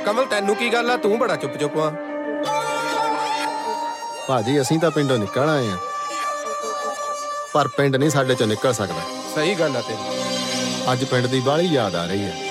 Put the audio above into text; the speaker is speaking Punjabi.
ਕਮਲ ਤੈਨੂੰ ਕੀ ਗੱਲ ਆ? ਤੂੰ ਬੜਾ ਚੁੱਪ ਚੁੱਪ ਆ। ਭਾਜੀ ਅਸੀਂ ਤਾਂ ਪਿੰਡੋਂ ਨਿਕਲ ਆਏ ਆ, ਪਰ ਪਿੰਡ ਨਹੀਂ ਸਾਡੇ ਚੋਂ ਨਿਕਲ ਸਕਦਾ। ਸਹੀ ਗੱਲ ਆ ਤੇਰੀ। ਅੱਜ ਪਿੰਡ ਦੀ ਬਾਹਲੀ ਯਾਦ ਆ ਰਹੀ ਹੈ।